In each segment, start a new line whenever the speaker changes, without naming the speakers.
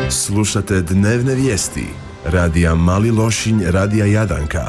Slušate dnevne vijesti radija Mali Lošinj, radija Jadranka.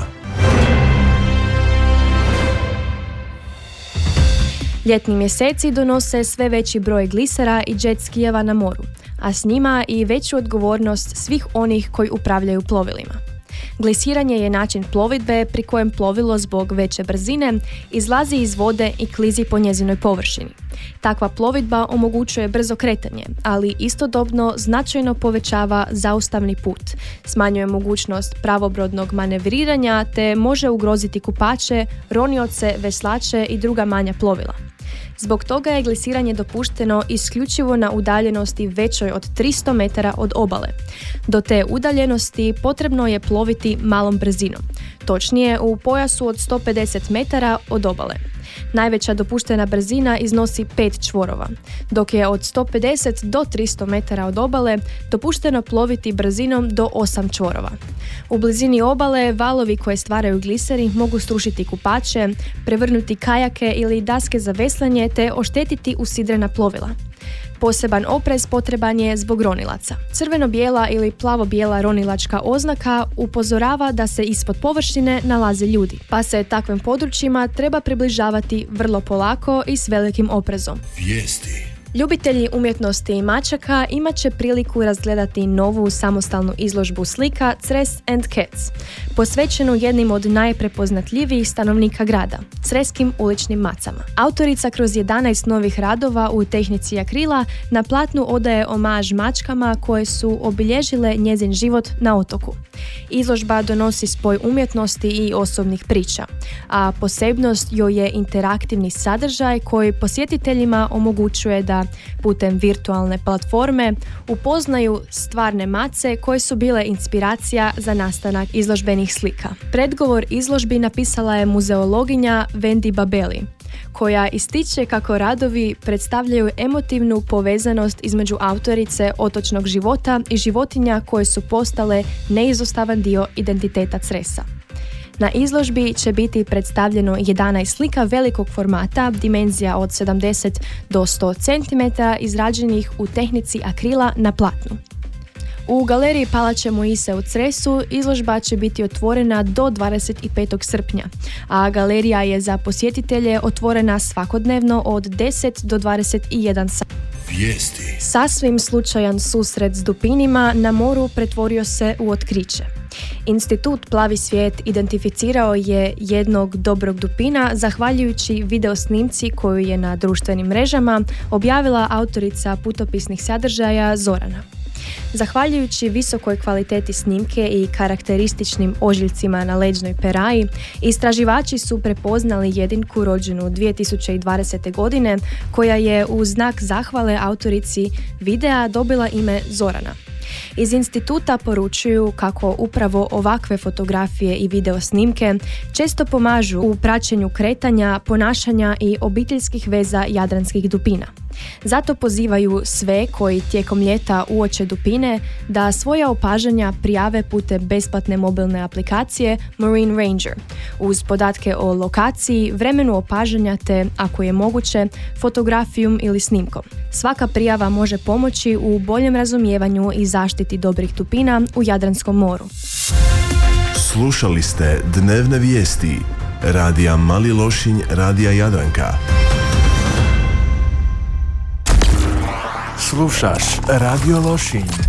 Ljetni mjeseci donose sve veći broj glisera i jet skijeva na moru, a s njima i veću odgovornost svih onih koji upravljaju plovilima. Glisiranje je način plovidbe pri kojem plovilo zbog veće brzine izlazi iz vode i klizi po njezinoj površini. Takva plovidba omogućuje brzo kretanje, ali istodobno značajno povećava zaustavni put, smanjuje mogućnost pravobrodnog manevriranja te može ugroziti kupače, ronioce, veslače i druga manja plovila. Zbog toga je glisiranje dopušteno isključivo na udaljenosti većoj od 300 metara od obale. Do te udaljenosti potrebno je ploviti malom brzinom, točnije u pojasu od 150 metara od obale. Najveća dopuštena brzina iznosi 5 čvorova, dok je od 150 do 300 metara od obale dopušteno ploviti brzinom do 8 čvorova. U blizini obale valovi koje stvaraju gliseri mogu srušiti kupače, prevrnuti kajake ili daske za veslanje te oštetiti usidrena plovila. Poseban oprez potreban je zbog ronilaca. Crveno-bijela ili plavo-bijela ronilačka oznaka upozorava da se ispod površine nalaze ljudi, pa se takvim područjima treba približavati vrlo polako i s velikim oprezom.
Vijesti.
Ljubitelji umjetnosti i mačaka imat će priliku razgledati novu samostalnu izložbu slika Cres and Cats, posvećenu jednim od najprepoznatljivijih stanovnika grada, creskim uličnim macama. Autorica kroz 11 novih radova u tehnici akrila na platnu odaje omaž mačkama koje su obilježile njezin život na otoku. Izložba donosi spoj umjetnosti i osobnih priča, a posebnost joj je interaktivni sadržaj koji posjetiteljima omogućuje da putem virtualne platforme upoznaju stvarne mace koje su bile inspiracija za nastanak izložbenih slika. Predgovor izložbi napisala je muzeologinja Wendy Babeli, koja ističe kako radovi predstavljaju emotivnu povezanost između autorice otočnog života i životinja koje su postale neizostavan dio identiteta Cresa. Na izložbi će biti predstavljeno 11 slika velikog formata, dimenzija od 70 do 100 cm, izrađenih u tehnici akrila na platnu. U galeriji Palače Moise u Cresu izložba će biti otvorena do 25. srpnja, a galerija je za posjetitelje otvorena svakodnevno od 10 do 21 sata.
Vijesti.
Sasvim slučajan susret s dupinima na moru pretvorio se u otkriće. Institut Plavi svijet identificirao je jednog dobrog dupina zahvaljujući videosnimci koju je na društvenim mrežama objavila autorica putopisnih sadržaja Zorana. Zahvaljujući visokoj kvaliteti snimke i karakterističnim ožiljcima na leđnoj peraji, istraživači su prepoznali jedinku rođenu 2020. godine koja je u znak zahvale autorici videa dobila ime Zorana. Iz instituta poručuju kako upravo ovakve fotografije i video snimke često pomažu u praćenju kretanja, ponašanja i obiteljskih veza jadranskih dupina. Zato pozivaju sve koji tijekom ljeta uoče dupine da svoja opažanja prijave putem besplatne mobilne aplikacije Marine Ranger, uz podatke o lokaciji, vremenu opažanja te, ako je moguće, fotografijom ili snimkom. Svaka prijava može pomoći u boljem razumijevanju i zaštiti dobrih dupina u Jadranskom moru.
Slušali ste dnevne vijesti radija Mali Lošinj, radija Jadranka. Slušaš Radio Lošinj.